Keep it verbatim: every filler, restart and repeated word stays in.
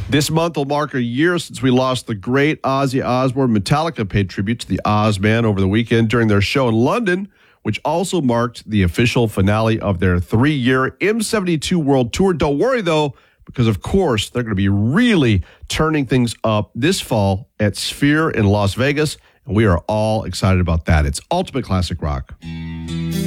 This month will mark a year since we lost the great Ozzy Osbourne. Metallica paid tribute to the Ozman over the weekend during their show in London, which also marked the official finale of their three-year M seventy-two World Tour. Don't worry, though, because, of course, they're going to be really turning things up this fall at Sphere in Las Vegas, and we are all excited about that. It's Ultimate Classic Rock.